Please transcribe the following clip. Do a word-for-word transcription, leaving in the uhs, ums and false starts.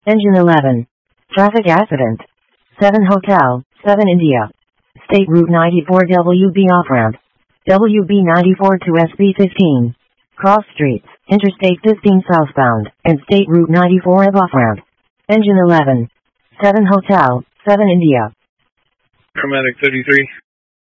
Engine eleven. Traffic accident. seven Hotel, seven India. State Route ninety-four W B off-ramp. W B ninety-four to S B fifteen. Cross streets, Interstate fifteen southbound, and State Route ninety-four of off-ramp. Engine eleven. seven Hotel, seven India. Paramedic thirty-three.